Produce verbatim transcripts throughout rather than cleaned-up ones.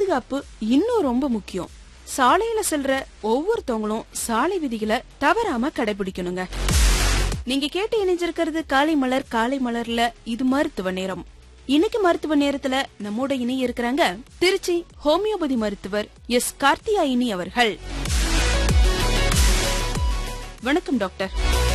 பாதுகாப்பு இன்னும் ரொம்ப முக்கியம். சாலையில செல்ற ஒவ்வொருத்தவங்களும் சாலை விதிகளை தவறாம கடைபிடிக்கணுங்க. நீங்க கேட்டு இணைஞ்சிருக்கிறது காலை மலர். காலை மலர்ல இது மருத்துவ நேரம். இன்னைக்கு மருத்துவ நேரத்துல நம்மோட இணைய இருக்கிறாங்க திருச்சி ஹோமியோபதி மருத்துவர் எஸ் கார்த்தியாயினி அவர்கள். வணக்கம் டாக்டர்.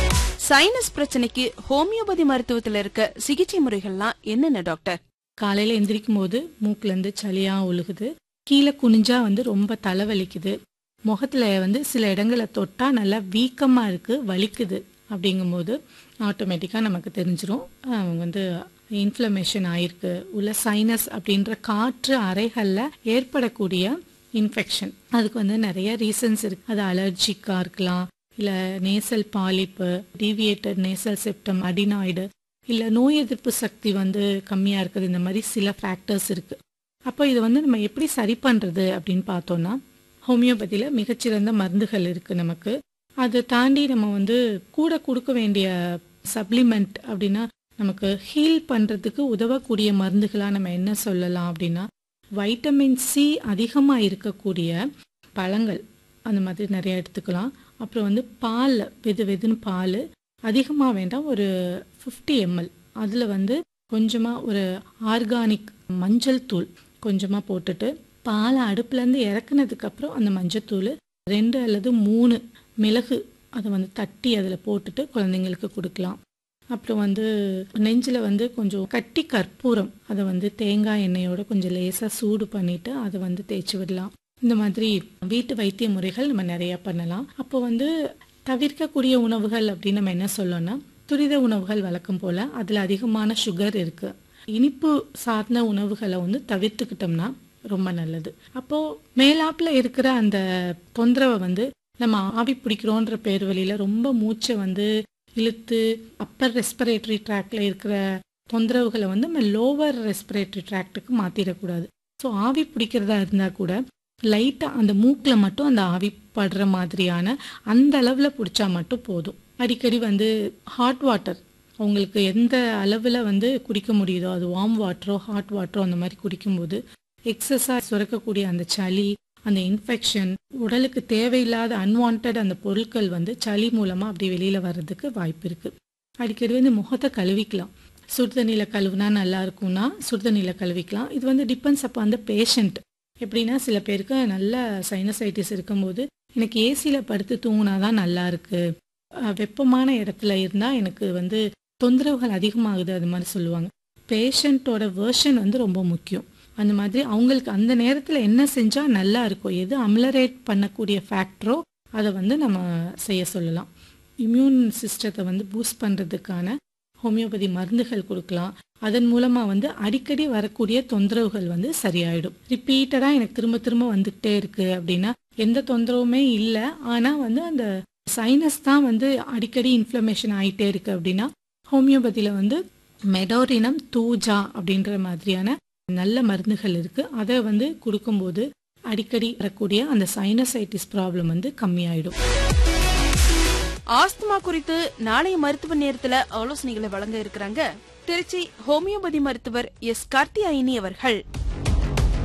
சைனஸ் பிரச்சனைக்கு ஹோமியோபதி மருத்துவத்துல இருக்க சிகிச்சை முறைகள்லாம் என்னென்ன டாக்டர்? காலையில எந்திரிக்கும் போது மூக்குல இருந்து சளியா ஒழுகுது, கீழே குனிஞ்சா வந்து ரொம்ப தலைவலிக்குது, முகத்துல வந்து சில இடங்களை தொட்டா நல்லா வீக்கமா இருக்கு, வலிக்குது அப்படிங்கும்போது ஆட்டோமேட்டிக்கா நமக்கு தெரிஞ்சிடும் அவங்க வந்து இன்ஃப்ளமேஷன் ஆயிருக்கு. உள்ள சைனஸ் அப்படின்ற காற்று அறைகள்ல ஏற்படக்கூடிய இன்ஃபெக்ஷன். அதுக்கு வந்து நிறைய ரீசன்ஸ் இருக்கு. அது அலர்ஜிக்கா இருக்கலாம், இல்ல nasal polyp, deviated nasal septum, adenoid, இல்ல நோய் எதிர்ப்பு சக்தி வந்து கம்மியா இருக்குது. இந்த மாதிரி சில ஃபேக்டர்ஸ் இருக்கு. அப்போ இது வந்து நம்ம எப்படி சரி பண்றது அப்படின்னு பார்த்தோம்னா, ஹோமியோபதியில மிகச்சிறந்த மருந்துகள் இருக்கு நமக்கு. அதை தாண்டி நம்ம வந்து கூட கொடுக்க வேண்டிய சப்ளிமெண்ட் அப்படின்னா, நமக்கு ஹீல் பண்றதுக்கு உதவக்கூடிய மருந்துகளா நம்ம என்ன சொல்லலாம் அப்படின்னா, வைட்டமின் சி அதிகமா இருக்கக்கூடிய பழங்கள் அந்த மாதிரி நிறைய எடுத்துக்கலாம். அப்புறம் வந்து பால், வெது வெதுன்னு பால் அதிகமாக வேண்டாம், ஒரு ஃபிஃப்டி எம்எல். அதில் வந்து கொஞ்சமாக ஒரு ஆர்கானிக் மஞ்சள் தூள் கொஞ்சமாக போட்டுட்டு, பாலை அடுப்புலேருந்து இறக்குனதுக்கப்புறம் அந்த மஞ்சள் தூள் ரெண்டு அல்லது மூணு மிளகு அதை வந்து தட்டி அதில் போட்டுட்டு குழந்தைங்களுக்கு கொடுக்கலாம். அப்புறம் வந்து நெஞ்சில் வந்து கொஞ்சம் கட்டி கற்பூரம், அதை வந்து தேங்காய் எண்ணெயோட கொஞ்சம் லேசாக சூடு பண்ணிட்டு அதை வந்து தேய்ச்சி விடலாம். இந்த மாதிரி வீட்டு வைத்திய முறைகள் நம்ம நிறைய பண்ணலாம். அப்போ வந்து தவிர்க்கக்கூடிய உணவுகள் அப்படின்னு நம்ம என்ன சொல்லணும்னா, துரித உணவுகள் வழக்கம் போல அதில் அதிகமான சுகர் இருக்கு. இனிப்பு சார்ந்த உணவுகளை வந்து தவிர்த்துக்கிட்டோம்னா ரொம்ப நல்லது. அப்போ மேலாப்புல இருக்கிற அந்த தொந்தரவை வந்து நம்ம ஆவி பிடிக்கிறோன்ற பேர் வழியில ரொம்ப மூச்சை வந்து இழுத்து அப்பர் ரெஸ்பிரேட்டரி ட்ராக்ல இருக்கிற தொந்தரவுகளை வந்து நம்ம லோவர் ரெஸ்பிரேட்டரி ட்ராக்டுக்கு மாத்திடக்கூடாது. ஸோ ஆவி பிடிக்கிறதா இருந்தா கூட லைட்டா அந்த மூக்குல மட்டும் அந்த ஆவி படுற மாதிரியான அந்த அளவுல பிடிச்சா மட்டும் போதும். அடிக்கடி வந்து ஹாட் வாட்டர் அவங்களுக்கு எந்த அளவுல வந்து குடிக்க முடியுதோ, அது வார்ம் வாட்டரோ ஹாட் வாட்டரோ அந்த மாதிரி குடிக்கும்போது எக்ஸஸா சுரக்கக்கூடிய அந்த சளி, அந்த இன்ஃபெக்ஷன், உடலுக்கு தேவையில்லாத அன்வான்ட் அந்த பொருட்கள் வந்து சளி மூலமா அப்படி வெளியில வர்றதுக்கு வாய்ப்பு இருக்கு. அடிக்கடி வந்து முகத்தை கழுவிக்கலாம். சுடுதண்ணியில கழுவுனா நல்லா இருக்கும்னா சுடுதண்ணியில கழுவிக்கலாம். இது வந்து டிபெண்ட்ஸ் அப்போ அந்த பேஷண்ட். எப்படின்னா, சில பேருக்கு நல்ல சைனசைட்டிஸ் இருக்கும்போது எனக்கு ஏசியில படுத்து தூங்கினாதான் நல்லா இருக்கு, வெப்பமான இடத்துல இருந்தா எனக்கு வந்து தொந்தரவுகள் அதிகமாகுது, அது மாதிரி சொல்லுவாங்க. பேஷண்ட்டோட வேர்ஷன் வந்து ரொம்ப முக்கியம். அந்த மாதிரி அவங்களுக்கு அந்த நேரத்தில் என்ன செஞ்சா நல்லா இருக்கும், எது அம்லரேட் பண்ணக்கூடிய ஃபேக்டரோ அதை வந்து நம்ம செய்ய சொல்லலாம். இம்யூன் சிஸ்டத்தை வந்து பூஸ்ட் பண்றதுக்கான ஹோமியோபதி மருந்துகள் கொடுக்கலாம். அதன் மூலமா வந்து அடிக்கடி வரக்கூடிய தொந்தரவுகள் வந்து சரியாயிடும். ரிப்பீட்டடா எனக்கு திரும்ப திரும்ப வந்துகிட்டே இருக்கு அப்படின்னா எந்த தொந்தரவுமே இல்லை, ஆனா வந்து அந்த சைனஸ் தான் வந்து அடிக்கடி இன்ஃப்ளமேஷன் ஆயிட்டே இருக்கு அப்படின்னா, ஹோமியோபதியில வந்து மெடோரினம் தூஜா அப்படின்ற மாதிரியான நல்ல மருந்துகள் இருக்கு. அதை வந்து கொடுக்கும்போது அடிக்கடி வரக்கூடிய அந்த சைனசைட்டிஸ் ப்ராப்ளம் வந்து கம்மியாயிடும். ஆஸ்துமா குறித்து நாளைய மருத்துவ நேரத்துல ஆலோசனைகளை வழங்க இருக்கிறாங்க திருச்சி ஹோமியோபதி மருத்துவர் எஸ் கார்த்தியாயினி அவர்கள்.